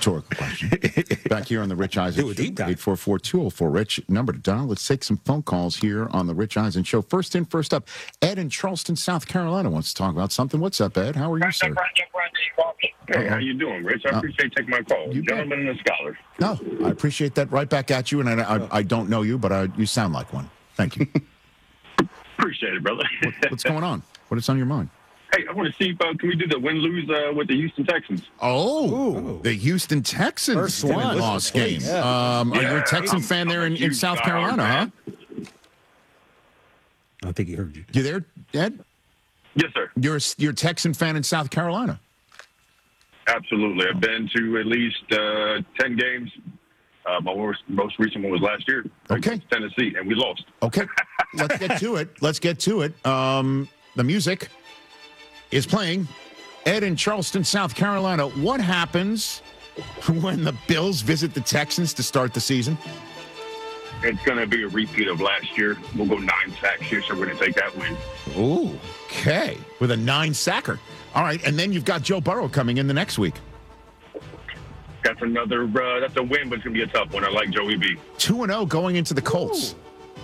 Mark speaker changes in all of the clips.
Speaker 1: rhetorical question. Back here on the Rich Eisen
Speaker 2: Do a
Speaker 1: Show,
Speaker 2: deep dive.
Speaker 1: 844-204-RICH, number to dial. Let's take some phone calls here on the Rich Eisen Show. First in, first up, Ed in Charleston, South Carolina wants to talk about something. What's up, Ed? How are you, sir?
Speaker 3: Hey, how you doing, Rich? I appreciate you taking my call.
Speaker 1: You bet.
Speaker 3: Gentleman and a scholar.
Speaker 1: No, I appreciate that. Right back at you, and I don't know you, but you sound like one. Thank you.
Speaker 3: Appreciate it, brother.
Speaker 1: What's going on? What is on your mind?
Speaker 3: Hey, I want to see if can we do the win-lose with the Houston Texans?
Speaker 1: Oh, the Houston Texans
Speaker 2: First one.
Speaker 1: lost game.
Speaker 2: Yeah.
Speaker 1: Are you a Texan fan there in South Carolina, huh?
Speaker 2: I don't think he heard you.
Speaker 1: You there, Ed?
Speaker 3: Yes, sir.
Speaker 1: You're a Texan fan in South Carolina.
Speaker 3: Absolutely. I've been to at least 10 games. My most recent one was last year.
Speaker 1: Okay.
Speaker 3: Against Tennessee, and we lost.
Speaker 1: Okay, let's get to it. The music is playing. Ed in Charleston, South Carolina. What happens when the Bills visit the Texans to start the season?
Speaker 3: It's going to be a repeat of last year. We'll go 9 sacks here, so we're going to take that win.
Speaker 1: Ooh, okay, with a 9-sacker. All right, and then you've got Joe Burrow coming in the next week.
Speaker 3: That's another. That's a win, but it's going to be a tough one. I like Joey B.
Speaker 1: 2-0 going into the Colts.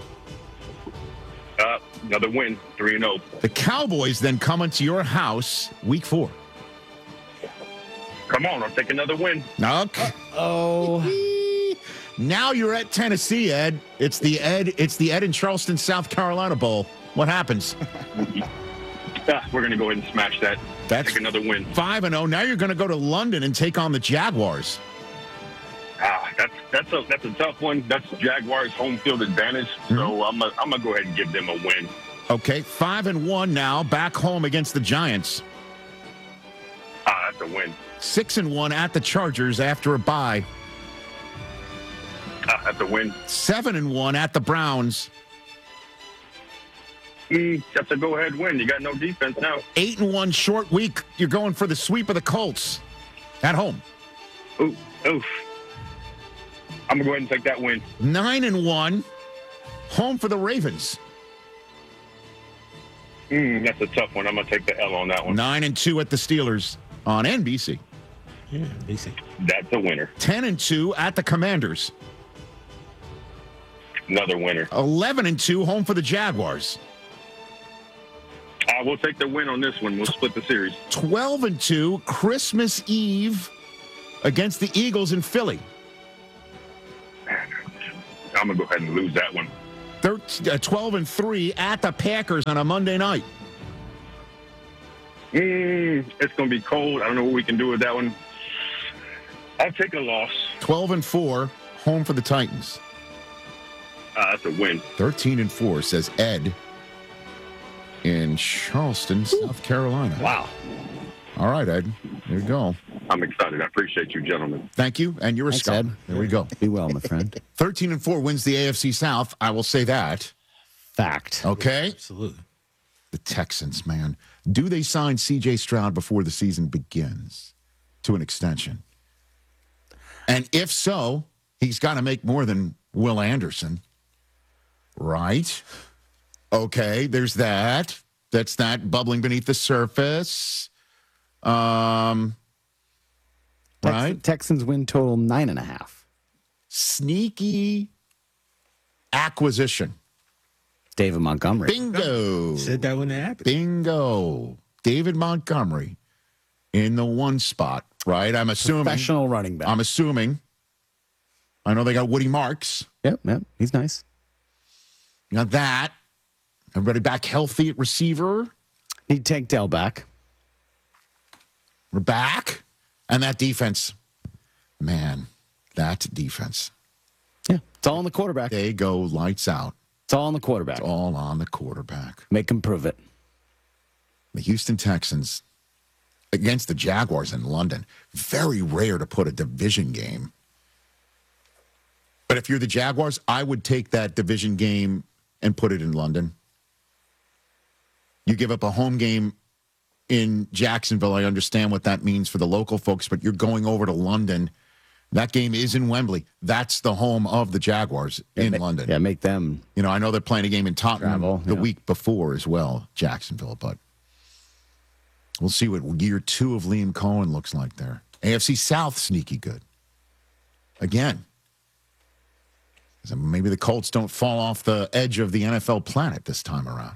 Speaker 3: Another win, 3-0.
Speaker 1: The Cowboys then come into your house week 4.
Speaker 3: Come on, I'll take another win.
Speaker 1: Okay. Now you're at Tennessee, Ed. It's the Ed in Charleston, South Carolina Bowl. What happens?
Speaker 3: We're going to go ahead and smash that.
Speaker 1: That's
Speaker 3: take another win.
Speaker 1: 5-0. Now you're going to go to London and take on the Jaguars.
Speaker 3: That's a tough one. That's Jaguars' home field advantage. So I'm gonna go ahead and give them a win.
Speaker 1: Okay, 5-1 now, back home against the Giants.
Speaker 3: That's a win.
Speaker 1: 6-1 at the Chargers after a bye.
Speaker 3: That's a win.
Speaker 1: 7-1 at the Browns.
Speaker 3: That's a go-ahead win. You got no defense now.
Speaker 1: 8-1 short week. You're going for the sweep of the Colts at home.
Speaker 3: Oof. I'm going to go ahead and take that win.
Speaker 1: 9-1 home for the Ravens.
Speaker 3: That's a tough one. I'm going to take the L on that one.
Speaker 1: 9-2 at the Steelers on NBC.
Speaker 2: Yeah, NBC.
Speaker 3: That's a winner.
Speaker 1: 10-2 at the Commanders.
Speaker 3: Another winner.
Speaker 1: 11-2 home for the Jaguars.
Speaker 3: We'll take the win on this one. We'll split the series.
Speaker 1: 12-2 Christmas Eve against the Eagles in Philly.
Speaker 3: I'm going to go ahead and lose that one.
Speaker 1: 12-3 at the Packers on a Monday night.
Speaker 3: It's going to be cold. I don't know what we can do with that one. I'll take a loss.
Speaker 1: 12-4 home for the Titans.
Speaker 3: That's a win.
Speaker 1: 13-4 says Ed in Charleston, South Carolina.
Speaker 2: Wow.
Speaker 1: All right, Ed. There you go.
Speaker 3: I'm excited. I appreciate you, gentlemen.
Speaker 1: Thank you. And you're a
Speaker 4: Thanks,
Speaker 1: scholar.
Speaker 4: Ed.
Speaker 1: There we go.
Speaker 4: Be well, my friend.
Speaker 1: 13-4 wins the AFC South. I will say that.
Speaker 4: Fact.
Speaker 1: Okay.
Speaker 2: Absolutely.
Speaker 1: The Texans, man. Do they sign C.J. Stroud before the season begins to an extension? And if so, he's got to make more than Will Anderson. Right? Okay, there's that. That's that bubbling beneath the surface. Right?
Speaker 4: Texans win total 9.5.
Speaker 1: Sneaky acquisition.
Speaker 4: David Montgomery.
Speaker 1: Bingo.
Speaker 2: Said that when it happened.
Speaker 1: Bingo. David Montgomery in the one spot, right? I'm assuming.
Speaker 4: Professional running back.
Speaker 1: I'm assuming. I know they got Woody Marks.
Speaker 4: Yep. He's nice.
Speaker 1: You got that. Everybody back healthy at receiver.
Speaker 4: Need Tank Dell back.
Speaker 1: We're back. And that defense. Man, that defense.
Speaker 4: Yeah. It's all on the quarterback.
Speaker 1: They go lights out.
Speaker 4: It's all on the quarterback.
Speaker 1: It's all on the quarterback.
Speaker 4: Make him prove it.
Speaker 1: The Houston Texans against the Jaguars in London. Very rare to put a division game. But if you're the Jaguars, I would take that division game and put it in London. You give up a home game in Jacksonville. I understand what that means for the local folks, but you're going over to London. That game is in Wembley. That's the home of the Jaguars in London.
Speaker 4: Yeah, make them.
Speaker 1: You know, I know they're playing a game in Tottenham the
Speaker 4: yeah.
Speaker 1: week before as well, Jacksonville, but we'll see what year 2 of Liam Cohen looks like there. AFC South, sneaky good. again. So maybe the Colts don't fall off the edge of the NFL planet this time around.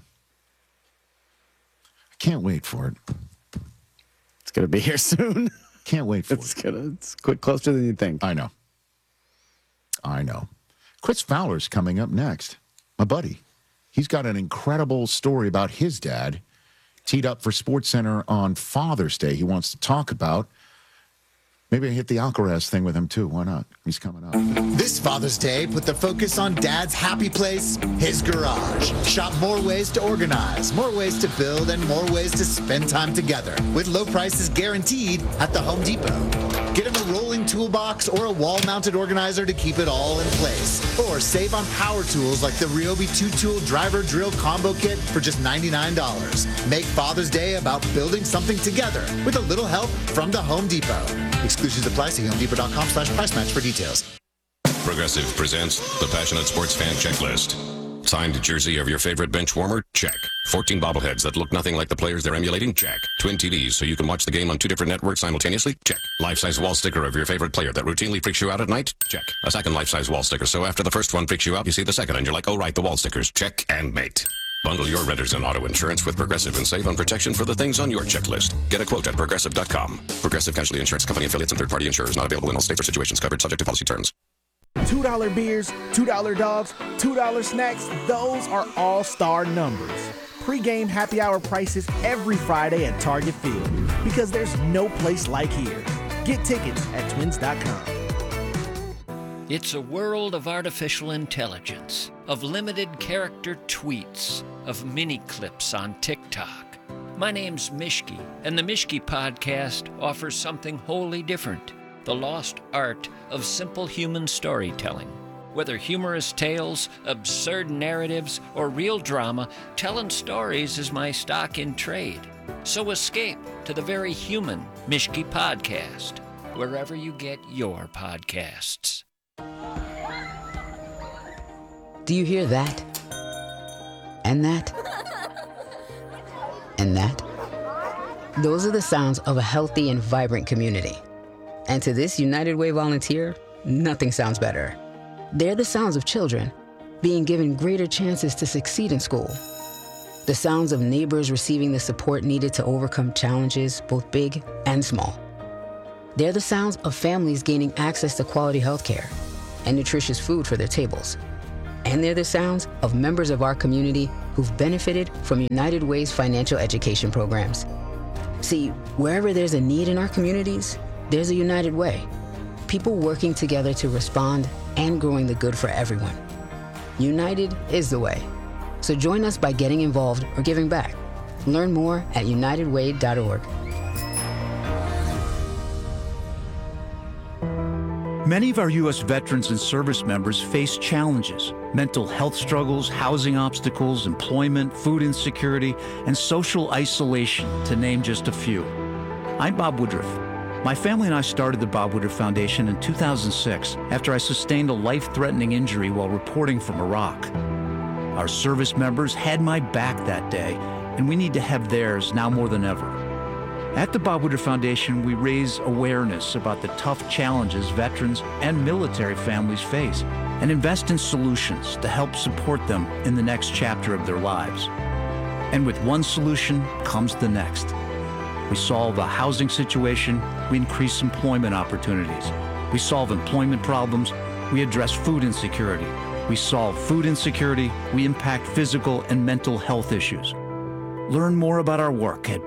Speaker 1: I can't wait for it.
Speaker 4: It's going to be here soon.
Speaker 1: Can't wait for
Speaker 4: It's
Speaker 1: it.
Speaker 4: it's quick closer than you think.
Speaker 1: I know. Chris Fowler's coming up next. My buddy. He's got an incredible story about his dad teed up for SportsCenter on Father's Day he wants to talk about. Maybe I hit the Alcaraz thing with him, too. Why not? He's coming up.
Speaker 5: This Father's Day, put the focus on Dad's happy place, his garage. Shop more ways to organize, more ways to build, and more ways to spend time together. With low prices guaranteed at the Home Depot. Get him a rolling toolbox or a wall-mounted organizer to keep it all in place. Or save on power tools like the Ryobi 2-tool driver drill combo kit for just $99. Make Father's Day about building something together with a little help from the Home Depot. Exclusions apply. See HomeDepot.com/price match for details.
Speaker 6: Progressive presents the Passionate Sports Fan Checklist. Signed jersey of your favorite bench warmer? Check. 14 bobbleheads that look nothing like the players they're emulating? Check. Twin TVs so you can watch the game on 2 different networks simultaneously? Check. Life-size wall sticker of your favorite player that routinely freaks you out at night? Check. A second life-size wall sticker so after the first one freaks you out, you see the second and you're like, oh right, the wall stickers. Check and mate. Bundle your renters and auto insurance with Progressive and save on protection for the things on your checklist. Get a quote at Progressive.com. Progressive Casualty Insurance Company affiliates and third-party insurers not available in all states or situations covered subject to policy terms.
Speaker 7: $2 beers, $2 dogs, $2 snacks, those are all-star numbers. Pre-game happy hour prices every Friday at Target Field because there's no place like here. Get tickets at twins.com.
Speaker 8: It's a world of artificial intelligence, of limited character tweets, of mini clips on TikTok. My name's Mishki, and the Mishki Podcast offers something wholly different. The lost art of simple human storytelling. Whether humorous tales, absurd narratives, or real drama, telling stories is my stock in trade. So escape to the very human Mishki Podcast, wherever you get your podcasts.
Speaker 9: Do you hear that? And that? And that? Those are the sounds of a healthy and vibrant community. And to this United Way volunteer, nothing sounds better. They're the sounds of children being given greater chances to succeed in school. The sounds of neighbors receiving the support needed to overcome challenges, both big and small. They're the sounds of families gaining access to quality health care and nutritious food for their tables. And they're the sounds of members of our community who've benefited from United Way's financial education programs. See, wherever there's a need in our communities, there's a United Way. People working together to respond and growing the good for everyone. United is the way. So join us by getting involved or giving back. Learn more at unitedway.org.
Speaker 10: Many of our U.S. veterans and service members face challenges: mental health struggles, housing obstacles, employment, food insecurity, and social isolation, to name just a few. I'm Bob Woodruff. My family and I started the Bob Woodruff Foundation in 2006 after I sustained a life-threatening injury while reporting from Iraq. Our service members had my back that day, and we need to have theirs now more than ever. At the Bob Woodruff Foundation, we raise awareness about the tough challenges veterans and military families face and invest in solutions to help support them in the next chapter of their lives. And with one solution comes the next. We solve a housing situation, we increase employment opportunities. We solve employment problems, we address food insecurity. We solve food insecurity, we impact physical and mental health issues. Learn more about our work at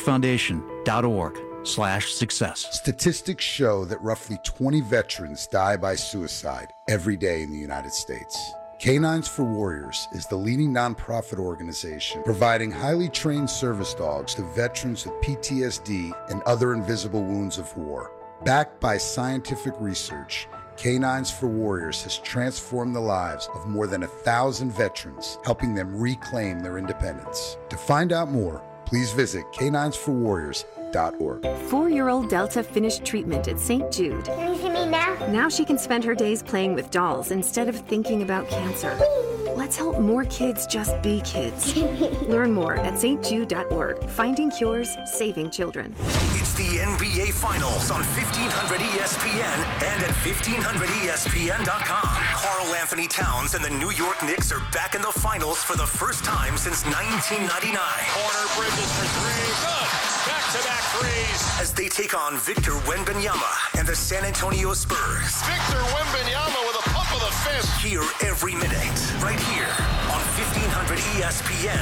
Speaker 10: bobwoodrufffoundation.org/success.
Speaker 11: Statistics show that roughly 20 veterans die by suicide every day in the United States. Canines for Warriors is the leading nonprofit organization providing highly trained service dogs to veterans with PTSD and other invisible wounds of war. Backed by scientific research, Canines for Warriors has transformed the lives of more than 1,000 veterans, helping them reclaim their independence. To find out more, please visit caninesforwarriors.org.
Speaker 12: 4-year-old Delta finished treatment at St. Jude.
Speaker 13: Can you see me now?
Speaker 12: Now she can spend her days playing with dolls instead of thinking about cancer. Let's help more kids just be kids. Learn more at stjude.org. Finding cures, saving children.
Speaker 13: It's the NBA Finals on 1500 ESPN and at 1500ESPN.com. Karl Anthony Towns and the New York Knicks are back in the finals for the first time since 1999.
Speaker 14: Corner Bridges for three. Good. Back-to-back threes.
Speaker 13: As they take on Victor Wembanyama and the San Antonio Spurs.
Speaker 14: Victor Wembanyama with a pump of the fist.
Speaker 13: Hear every minute right here on 1500 ESPN